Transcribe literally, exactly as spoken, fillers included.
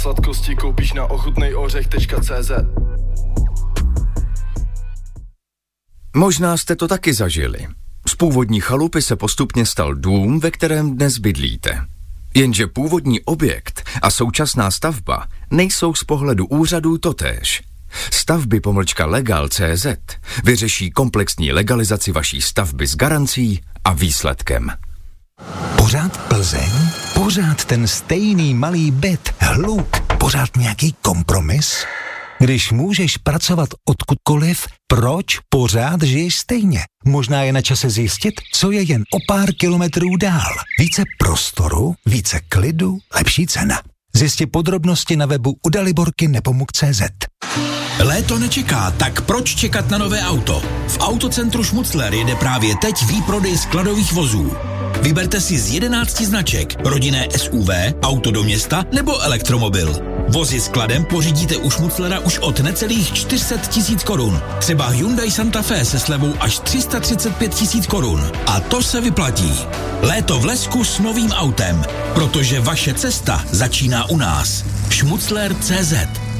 Sladkosti koupíš na ochutnej ořech tečka cé zet. Možná jste to taky zažili. Z původní chalupy se postupně stal dům, ve kterém dnes bydlíte. Jenže původní objekt a současná stavba nejsou z pohledu úřadů totéž. Stavby pomlčka legal tečka cé zet vyřeší komplexní legalizaci vaší stavby s garancí a výsledkem. Pořád Plzeň? Pořád ten stejný malý byt, hluk, pořád nějaký kompromis? Když můžeš pracovat odkudkoliv, proč pořád žiješ stejně? Možná je na čase zjistit, co je jen o pár kilometrů dál. Více prostoru, více klidu, lepší cena. Zjisти podrobnosti na webu u daliborky nepomuk tečka cé zet. Léto nečeká, tak proč čekat na nové auto? V Autocentru Šmucler jede právě teď výprodej skladových vozů. Vyberte si z jedenácti značek, rodinné S U V, auto do města nebo elektromobil. Vozy skladem pořídíte u Šmuclera už od necelých čtyři sta tisíc korun. Třeba Hyundai Santa Fe se slevou až tři sta třicet pět tisíc korun. A to se vyplatí. Léto v Lesku s novým autem, protože vaše cesta začíná u nás. Šmucler tečka cé zet.